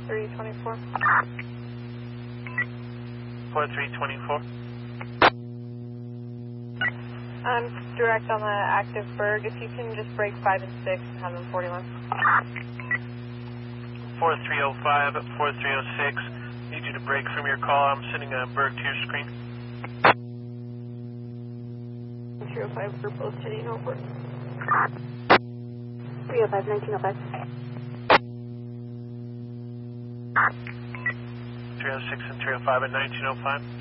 4324. 4324. I'm direct on the active Berg. If you can just break 5 and 6 and have them 41. 4305 at 4306. Need you to break from your call. I'm sending a Berg to your screen. 305 for both heading over. 305, 1905. 306 and 305 at 1905.